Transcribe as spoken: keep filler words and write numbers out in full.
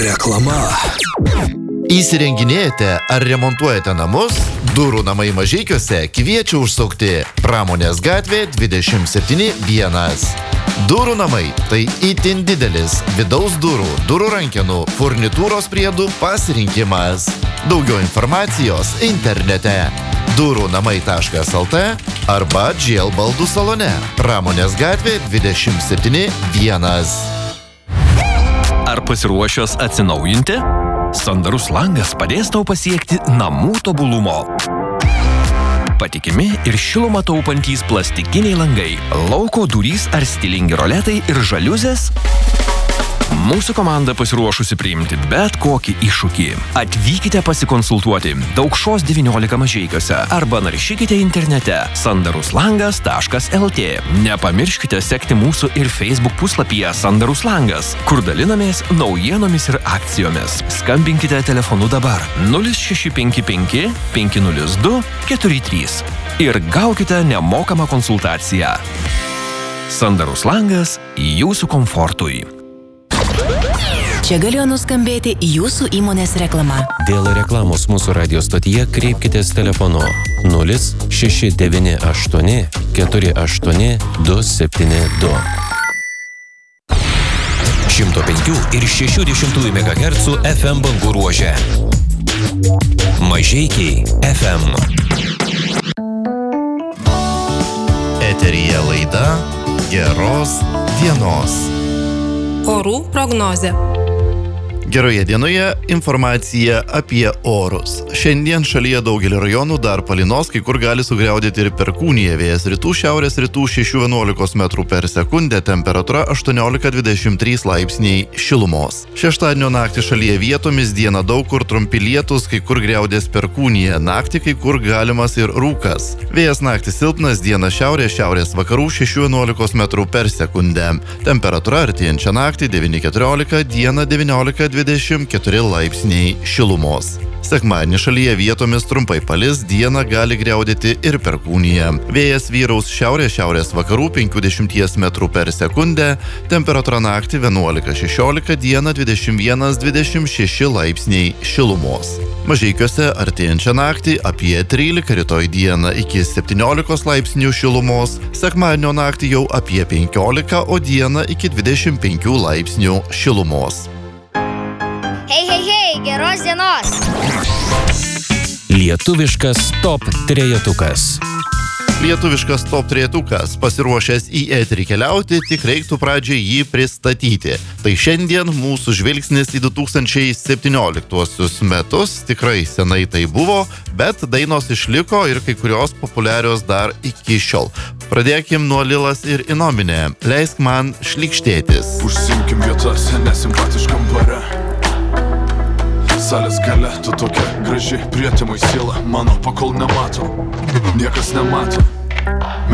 Reklama. Įsirenginėjate ar remontuojate namus? Durų namai Mažeikiuose kviečia užsukti Pramonės gatvė dvidešimt septyni vienas. Durų namai – tai itin didelis vidaus durų, durų rankenų, furnitūros priedų pasirinkimas. Daugiau informacijos internete durų namai taškas lt arba G L baldų salone Pramonės gatvė dvidešimt septyni vienas. Ar pasiruošęs atsinaujinti? Sandarus langas padės tau pasiekti namų tobulumo. Patikimi ir šilumą taupantys plastikiniai langai, lauko durys ar stilingi roletai ir žaliuzės? Mūsų komanda pasiruošusi priimti bet kokį iššūkį. Atvykite pasikonsultuoti Daukšos devyniolika Mažeikiuose arba naršykite internete sandaruslangas taškas lt. Nepamirškite sekti mūsų ir Facebook puslapyje Sandarus langas, kur dalinamės naujienomis ir akcijomis. Skambinkite telefonu dabar nulis šeši penki penki penki nulis du keturi trys ir gaukite nemokamą konsultaciją. Sandarus langas jūsų komfortui. Čia galėjo nuskambėti jūsų įmonės reklama. Dėl reklamos mūsų radio stotyje kreipkitės telefonu nulis šeši devyni aštuoni keturi aštuoni du septyni du. šimto penkių ir šešių dešimtųjų megahercų F M bangų ruože. Mažeikiai F M. Eteryje laida Geros dienos. Orų prognozė. Geroje dienoje informacija apie orus. Šiandien šalyje daugelį rajonų dar palynos, kai kur gali sugriaudėti ir perkūnija. Vėjas rytų šiaurės rytų šeši vienuolika metrų per sekundę, temperatūra aštuoniolika dvidešimt trys laipsniai šilumos. Šeštadienio naktį šalyje vietomis dieną daug kur trumpi lietūs, kai kur griaudės perkūnija, naktį kai kur galimas ir rūkas. Vėjas naktį silpnas, dieną šiaurės šiaurės vakarų šeši vienuolika metrų per sekundę. Temperatūra artėjančią naktį devyni keturiolika, dieną devyniolika dvidešimt keturi laipsniai šilumos. Sekmadienį šalyje vietomis trumpai palis, dieną gali griaudėti ir perkūnija. Vėjas vyraus šiaurės šiaurės vakarų penkiasdešimt metrų per sekundę, temperatūra naktį vienuolika šešiolika, dieną dvidešimt vienas dvidešimt šeši laipsniai šilumos. Mažeikiuose artėjančią naktį apie trylika, rytoj dieną iki septyniolikos laipsnių šilumos, sekmadienio naktį jau apie penkiolika, o dieną iki dvidešimt penkių laipsnių šilumos. Hei, hei, hei, geros dienos! Lietuviškas top trejetukas. Lietuviškas top trejetukas pasiruošęs į eterį keliauti, tik reiktų pradžiai jį pristatyti. Tai šiandien mūsų žvilgsnis į du tūkstančiai septynioliktuosius metus, tikrai senai tai buvo, bet dainos išliko ir kai kurios populiarios dar iki šiol. Pradėkim nuo Lilas ir Inominė. Leisk man šlykštėtis. Užsimkim vietas nesimpatiškam bare. Salės gale, tu tokia graži, prietimai siela mano, pakol nemato, niekas nemato.